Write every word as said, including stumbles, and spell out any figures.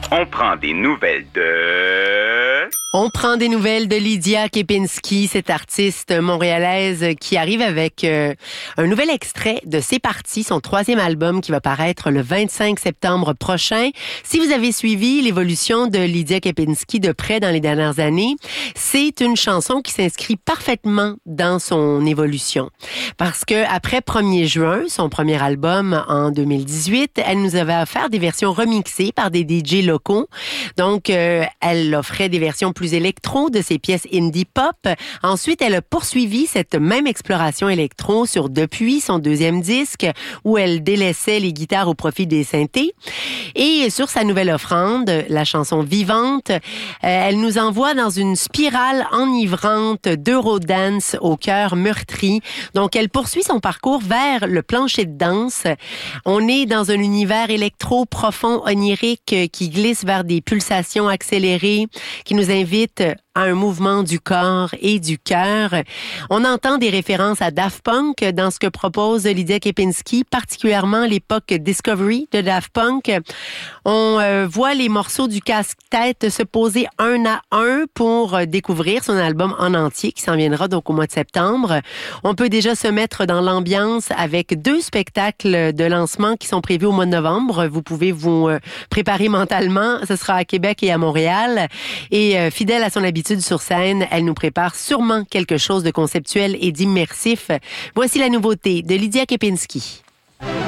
On prend des nouvelles de... On prend des nouvelles de Lydia Kepinski, cette artiste montréalaise qui arrive avec euh, un nouvel extrait de C'est parti, son troisième album qui va paraître le vingt-cinq septembre prochain. Si vous avez suivi l'évolution de Lydia Kepinski de près dans les dernières années, c'est une chanson qui s'inscrit parfaitement dans son évolution. Parce que après premier juin, son premier album en deux mille dix-huit, elle nous avait offert des versions remixées par des D J locaux. Donc, euh, elle offrait des versions plus électro de ses pièces indie pop. Ensuite, elle a poursuivi cette même exploration électro sur Depuis, son deuxième disque, où elle délaissait les guitares au profit des synthés. Et sur sa nouvelle offrande, la chanson Vivante, euh, elle nous envoie dans une spirale enivrante d'Eurodance au cœur meurtri. Donc, elle poursuit son parcours vers le plancher de danse. On est dans un univers électro profond, onirique, qui glisse vers des pulsations accélérées, qui nous invite à un mouvement du corps et du cœur. On entend des références à Daft Punk dans ce que propose Lydia Kepinski, particulièrement l'époque Discovery de Daft Punk. On euh, voit les morceaux du casse-tête se poser un à un pour découvrir son album en entier qui s'en viendra donc au mois de septembre. On peut déjà se mettre dans l'ambiance avec deux spectacles de lancement qui sont prévus au mois de novembre. Vous pouvez vous euh, préparer mentalement. Ce sera à Québec et à Montréal. Et euh, fidèle à son habitude sur scène, elle nous prépare sûrement quelque chose de conceptuel et d'immersif. Voici la nouveauté de Lydia Kepinski.